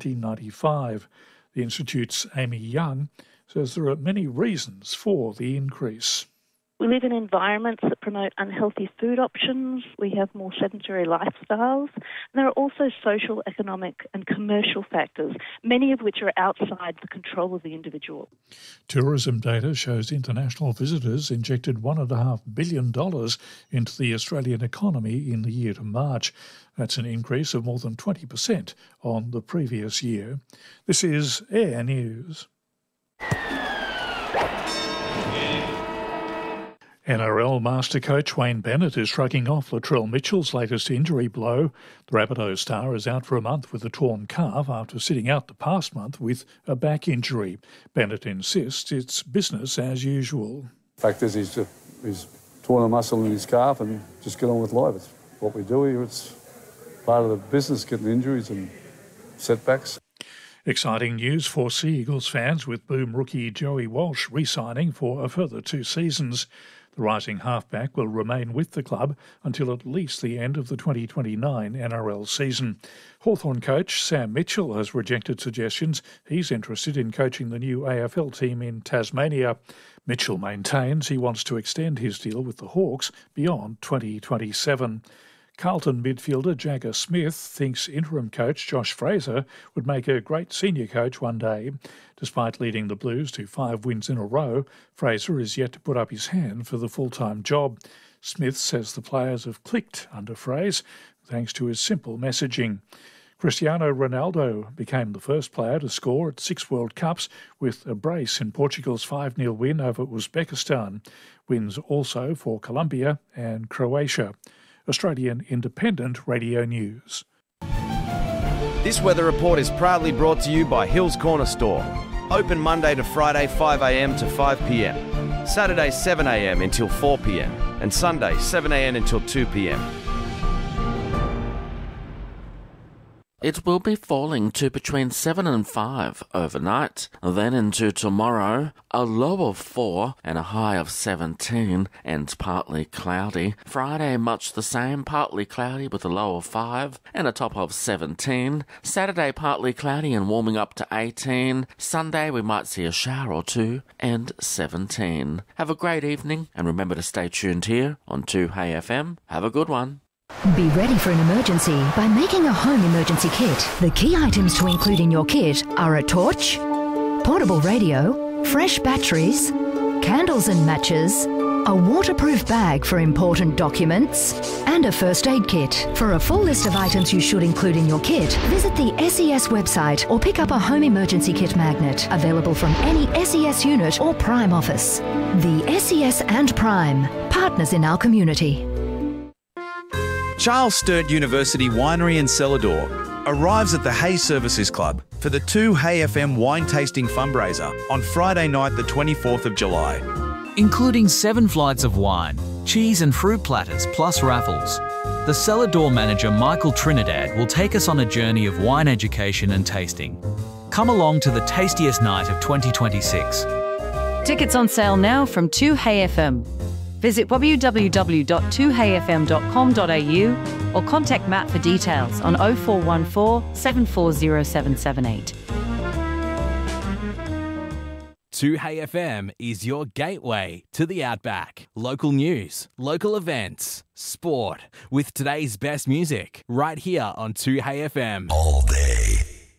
1995. The Institute's Amy Young says there are many reasons for the increase. We live in environments that promote unhealthy food options. We have more sedentary lifestyles. And there are also social, economic and commercial factors, many of which are outside the control of the individual. Tourism data shows international visitors injected $1.5 billion into the Australian economy in the year to March. That's an increase of more than 20% on the previous year. This is Air News. NRL master coach Wayne Bennett is shrugging off Latrell Mitchell's latest injury blow. The Rabbitohs star is out for a month with a torn calf after sitting out the past month with a back injury. Bennett insists it's business as usual. The fact is he's torn a muscle in his calf and just get on with life. It's what we do here. It's part of the business, getting injuries and setbacks. Exciting news for Sea Eagles fans, with boom rookie Joey Walsh re-signing for a further 2 seasons. The rising halfback will remain with the club until at least the end of the 2029 NRL season. Hawthorn coach Sam Mitchell has rejected suggestions he's interested in coaching the new AFL team in Tasmania. Mitchell maintains he wants to extend his deal with the Hawks beyond 2027. Carlton midfielder Jagger Smith thinks interim coach Josh Fraser would make a great senior coach one day. Despite leading the Blues to 5 wins in a row, Fraser is yet to put up his hand for the full-time job. Smith says the players have clicked under Fraser thanks to his simple messaging. Cristiano Ronaldo became the first player to score at 6 World Cups with a brace in Portugal's 5-0 win over Uzbekistan. Wins also for Colombia and Croatia. Australian Independent Radio News. This weather report is proudly brought to you by Hills Corner Store. Open Monday to Friday 5am to 5pm, Saturday 7am until 4pm and Sunday 7am until 2pm. It will be falling to between 7 and 5 overnight. Then into tomorrow, a low of 4 and a high of 17 and partly cloudy. Friday, much the same, partly cloudy with a low of 5 and a top of 17. Saturday, partly cloudy and warming up to 18. Sunday, we might see a shower or 2 and 17. Have a great evening and remember to stay tuned here on 2HeyFM. Have a good one. Be ready for an emergency by making a home emergency kit. The key items to include in your kit are a torch, portable radio, fresh batteries, candles and matches, a waterproof bag for important documents, and a first aid kit. For a full list of items you should include in your kit, visit the SES website or pick up a home emergency kit magnet available from any SES unit or Prime office. The SES and Prime, partners in our community. Charles Sturt University Winery and Cellar Door arrives at the Hay Services Club for the 2HeyFM wine tasting fundraiser on Friday night the 24th of July. Including 7 flights of wine, cheese and fruit platters plus raffles. The Cellar Door manager Michael Trinidad will take us on a journey of wine education and tasting. Come along to the tastiest night of 2026. Tickets on sale now from 2HeyFM. Visit www.2heyfm.com.au or contact Matt for details on 0414 740778. 2HeyFM is your gateway to the Outback. Local news, local events, sport, with today's best music, right here on 2HeyFM. All day.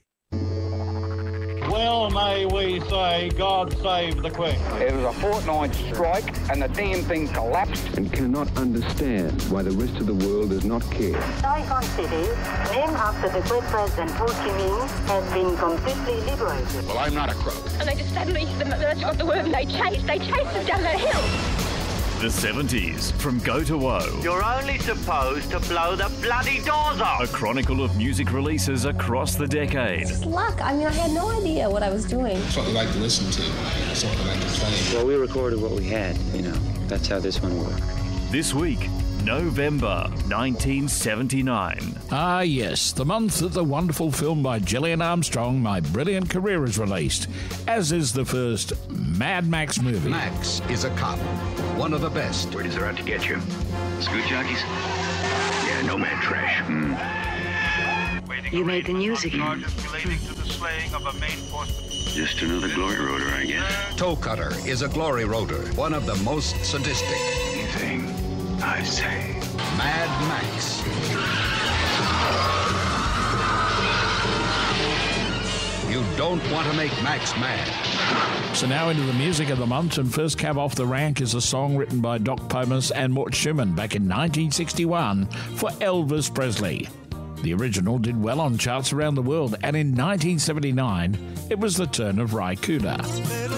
Well, may we say, God save the Queen. It was a fortnight strike and the damn thing collapsed. And cannot understand why the rest of the world does not care. Saigon City, named after the great President Ho Chi Minh, has been completely liberated. Well, I'm not a crook. And they just suddenly, the merger got the word and they chased us down that hill. The 70s, from go to woe. You're only supposed to blow the bloody doors off. A chronicle of music releases across the decade. It's luck. I mean, I had no idea what I was doing. It's what we like to listen to. It's what we like to play. Well, we recorded what we had, That's how this one worked. This week, November 1979. Ah, yes, the month that the wonderful film by Gillian Armstrong, My Brilliant Career, is released, as is the first Mad Max movie. Max is a cop, one of the best. Where does they're out to get you? Scoot jockeys? Yeah, nomad trash. Wait You made the news again. Relating to the slaying of a Maine force. Just another glory roader, I guess. Toe Cutter is a glory roader, one of the most sadistic. Anything I say. Mad Max. You don't want to make Max mad. So now into the music of the month, and first cab off the rank is a song written by Doc Pomus and Mort Schumann back in 1961 for Elvis Presley. The original did well on charts around the world, and in 1979, it was the turn of Ry Cooder.